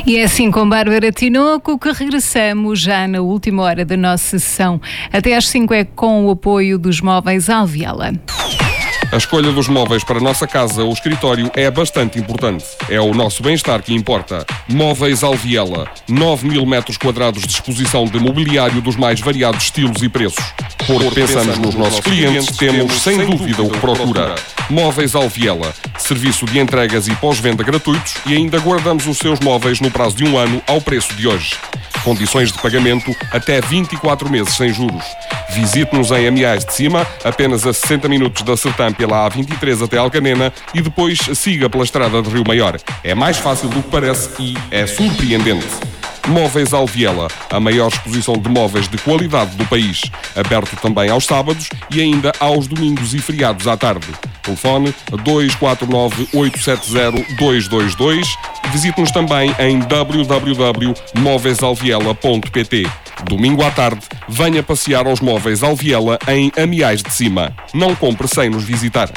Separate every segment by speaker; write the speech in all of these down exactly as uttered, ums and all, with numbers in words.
Speaker 1: E é assim com Bárbara Tinoco que regressamos já na última hora da nossa sessão. Até às cinco é com o apoio dos móveis Alviela.
Speaker 2: A escolha dos móveis para a nossa casa ou escritório é bastante importante. É o nosso bem-estar que importa. Móveis Alviela. nove mil metros quadrados de exposição de mobiliário dos mais variados estilos e preços. Por pensamos nos nossos clientes, temos sem dúvida o que procura. Móveis Alviela. Serviço de entregas e pós-venda gratuitos e ainda guardamos os seus móveis no prazo de um ano ao preço de hoje. Condições de pagamento até vinte e quatro meses sem juros. Visite-nos em Amiais de Cima, apenas a sessenta minutos da Sertã pela A vinte e três até Alcanena e depois siga pela estrada de Rio Maior. É mais fácil do que parece e é surpreendente. Móveis Alviela, a maior exposição de móveis de qualidade do país. Aberto também aos sábados e ainda aos domingos e feriados à tarde. Telefone dois quatro nove, oito sete zero, dois dois dois. Visite-nos também em w w w ponto móveis alviela ponto p t. Domingo à tarde, venha passear aos Móveis Alviela em Amiais de Cima. Não compre sem nos visitar.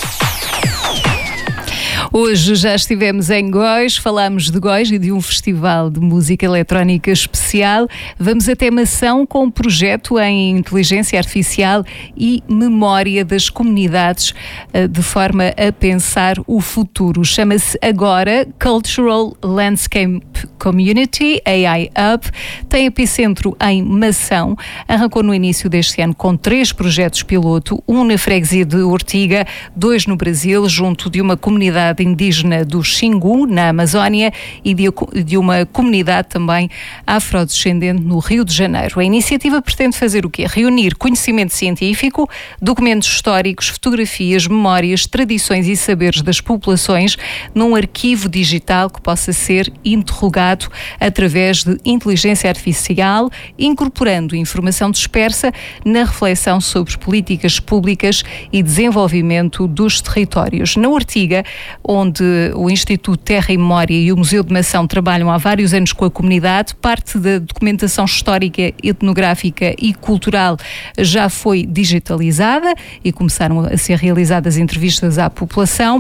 Speaker 1: Hoje já estivemos em Góis, falámos de Góis e de um festival de música eletrónica especial. Vamos até Mação com um projeto em inteligência artificial e memória das comunidades, de forma a pensar o futuro. Chama-se agora Cultural Landscape Community A I Hub. Tem epicentro em Mação. Arrancou no início deste ano com três projetos piloto, um na freguesia de Ortiga, dois no Brasil, junto de uma comunidade indígena do Xingu, na Amazónia, e de, de uma comunidade também afrodescendente no Rio de Janeiro. A iniciativa pretende fazer o quê? Reunir conhecimento científico, documentos históricos, fotografias, memórias, tradições e saberes das populações num arquivo digital que possa ser interrogado através de inteligência artificial, incorporando informação dispersa na reflexão sobre políticas públicas e desenvolvimento dos territórios. Na Ortiga, onde o Instituto Terra e Memória e o Museu de Mação trabalham há vários anos com a comunidade, parte da documentação histórica, etnográfica e cultural já foi digitalizada e começaram a ser realizadas entrevistas à população.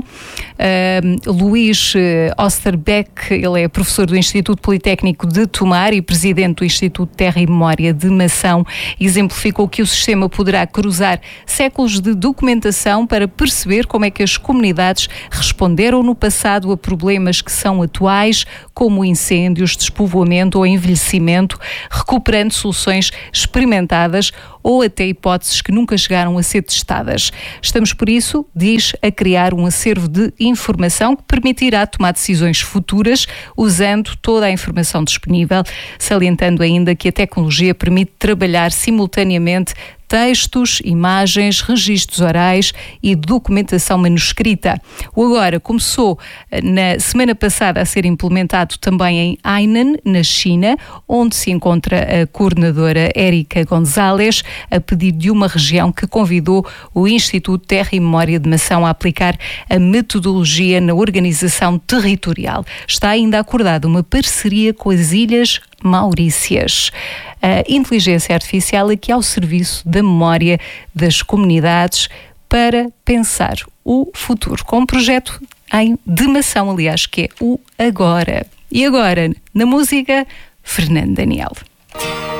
Speaker 1: Uh, Luís Osterbeck, ele é professor do Instituto Politécnico de Tomar e presidente do Instituto Terra e Memória de Mação, exemplificou que o sistema poderá cruzar séculos de documentação para perceber como é que as comunidades responderam no passado a problemas que são atuais, como incêndios, despovoamento ou envelhecimento, recuperando soluções experimentadas ou até hipóteses que nunca chegaram a ser testadas. Estamos, por isso, diz, a criar um acervo de informação que permitirá tomar decisões futuras usando toda a informação disponível, salientando ainda que a tecnologia permite trabalhar simultaneamente textos, imagens, registros orais e documentação manuscrita. O Agora começou na semana passada a ser implementado também em Hainan, na China, onde se encontra a coordenadora Érica Gonzalez, a pedido de uma região que convidou o Instituto Terra e Memória de Mação a aplicar a metodologia na organização territorial. Está ainda acordada uma parceria com as Ilhas Maurícias. A inteligência artificial aqui ao serviço da memória das comunidades para pensar o futuro, com um projeto em de Mação, aliás, que é o Agora. E agora, na música, Fernando Daniel.